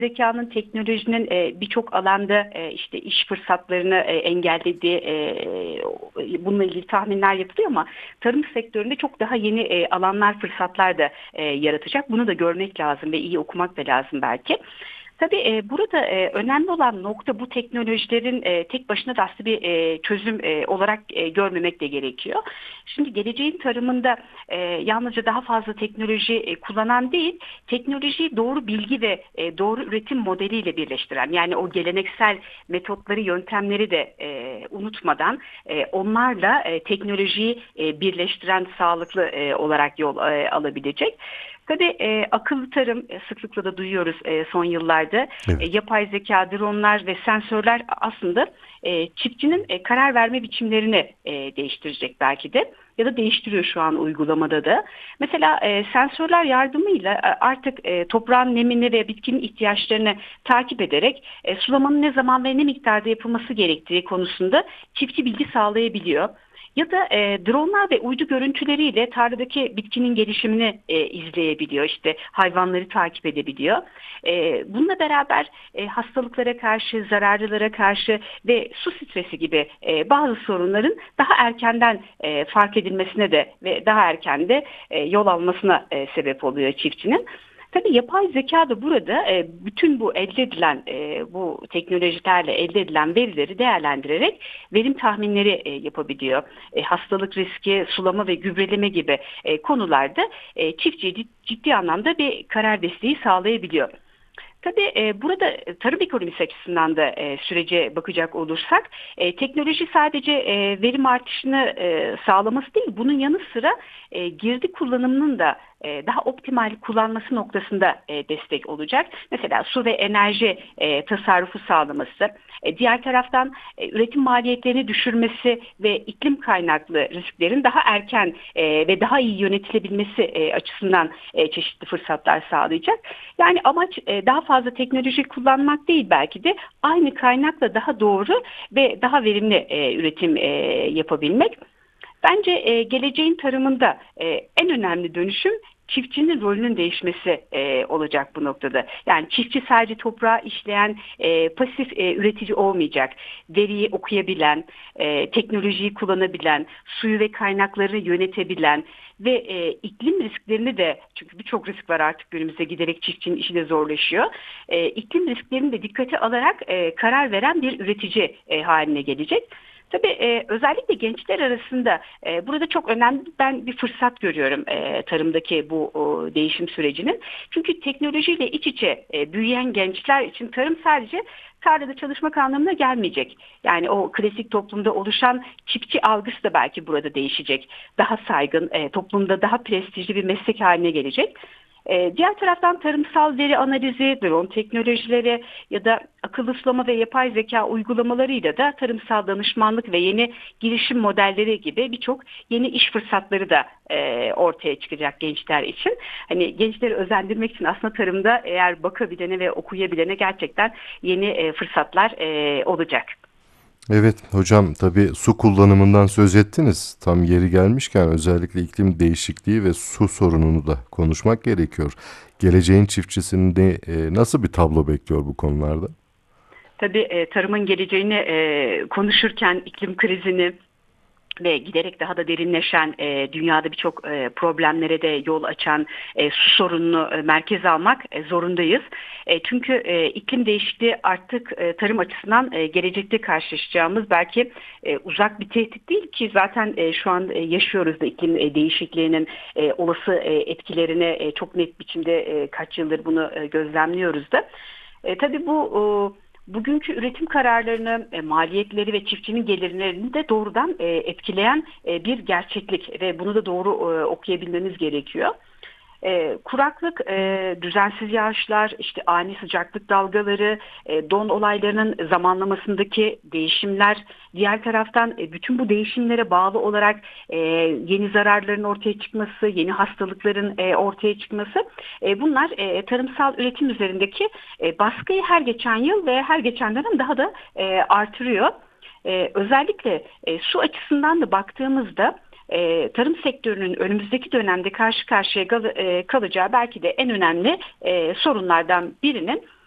zekanın, teknolojinin birçok alanda işte iş fırsatlarını engellediği, bununla ilgili tahminler yapılıyor ama tarım sektöründe çok daha yeni alanlar, fırsatlar da yaratacak. Bunu da görmek lazım ve iyi okumak da lazım belki. Tabii burada önemli olan nokta bu teknolojilerin tek başına da aslında bir çözüm olarak görmemek de gerekiyor. Şimdi geleceğin tarımında yalnızca daha fazla teknoloji kullanan değil, teknolojiyi doğru bilgi ve doğru üretim modeliyle birleştiren, yani o geleneksel metotları, yöntemleri de unutmadan onlarla teknolojiyi birleştiren sağlıklı olarak yol alabilecek. Tabii akıllı tarım sıklıkla da duyuyoruz son yıllarda. Evet. Yapay zeka, dronlar ve sensörler aslında çiftçinin karar verme biçimlerini değiştirecek belki de ya da değiştiriyor şu an uygulamada da. Mesela sensörler yardımıyla artık toprağın nemini ve bitkinin ihtiyaçlarını takip ederek sulamanın ne zaman ve ne miktarda yapılması gerektiği konusunda çiftçi bilgi sağlayabiliyor. Ya da dronlar ve uydu görüntüleriyle tarladaki bitkinin gelişimini izleyebiliyor. İşte hayvanları takip edebiliyor. Bununla beraber hastalıklara karşı, zararlılara karşı ve su stresi gibi bazı sorunların daha erkenden fark edilmesine de ve daha erken de yol almasına sebep oluyor çiftçinin. Tabii yapay zeka da burada bütün bu elde edilen, bu teknolojilerle elde edilen verileri değerlendirerek verim tahminleri yapabiliyor. Hastalık riski, sulama ve gübreleme gibi konularda çiftçiye ciddi anlamda bir karar desteği sağlayabiliyor. Tabii burada tarım ekonomisi açısından da sürece bakacak olursak teknoloji sadece verim artışını sağlaması değil, bunun yanı sıra girdi kullanımının da daha optimal kullanması noktasında destek olacak. Mesela su ve enerji tasarrufu sağlaması, diğer taraftan üretim maliyetlerini düşürmesi ve iklim kaynaklı risklerin daha erken ve daha iyi yönetilebilmesi açısından çeşitli fırsatlar sağlayacak. Yani amaç daha fazla teknoloji kullanmak değil, belki de aynı kaynakla daha doğru ve daha verimli üretim yapabilmek. Bence geleceğin tarımında en önemli dönüşüm çiftçinin rolünün değişmesi olacak bu noktada. Yani çiftçi sadece toprağı işleyen pasif üretici olmayacak. Veriyi okuyabilen, teknolojiyi kullanabilen, suyu ve kaynakları yönetebilen ve iklim risklerini de, çünkü birçok risk var artık günümüzde, giderek çiftçinin işi de zorlaşıyor. İklim risklerini de dikkate alarak karar veren bir üretici haline gelecek. Tabii özellikle gençler arasında burada çok önemli ben bir fırsat görüyorum tarımdaki bu değişim sürecinin. Çünkü teknolojiyle iç içe büyüyen gençler için tarım sadece tarlada çalışmak anlamına gelmeyecek. Yani o klasik toplumda oluşan çiftçi algısı da belki burada değişecek. Daha saygın, toplumda daha prestijli bir meslek haline gelecek. Diğer taraftan tarımsal veri analizi, drone teknolojileri ya da akıllı sulama ve yapay zeka uygulamalarıyla da tarımsal danışmanlık ve yeni girişim modelleri gibi birçok yeni iş fırsatları da ortaya çıkacak gençler için. Hani gençleri özendirmek için aslında tarımda eğer bakabilene ve okuyabilene gerçekten yeni fırsatlar olacak. Evet hocam, tabii su kullanımından söz ettiniz. Tam yeri gelmişken özellikle iklim değişikliği ve su sorununu da konuşmak gerekiyor. Geleceğin çiftçisinde nasıl bir tablo bekliyor bu konularda? Tabii tarımın geleceğini konuşurken iklim krizini ve giderek daha da derinleşen dünyada birçok problemlere de yol açan su sorununu merkeze almak zorundayız. Çünkü iklim değişikliği artık tarım açısından gelecekte karşılaşacağımız belki uzak bir tehdit değil ki, zaten şu an yaşıyoruz da iklim değişikliğinin olası etkilerini çok net biçimde kaç yıldır bunu gözlemliyoruz da. Tabii bu bugünkü üretim kararlarını, maliyetleri ve çiftçinin gelirlerini de doğrudan etkileyen bir gerçeklik ve bunu da doğru okuyabilmemiz gerekiyor. Kuraklık, düzensiz yağışlar, işte ani sıcaklık dalgaları, don olaylarının zamanlamasındaki değişimler, diğer taraftan bütün bu değişimlere bağlı olarak yeni zararların ortaya çıkması, yeni hastalıkların ortaya çıkması, bunlar tarımsal üretim üzerindeki baskıyı her geçen yıl ve her geçen dönem daha da artırıyor. Özellikle su açısından da baktığımızda tarım sektörünün önümüzdeki dönemde karşı karşıya kalacağı belki de en önemli sorunlardan birinin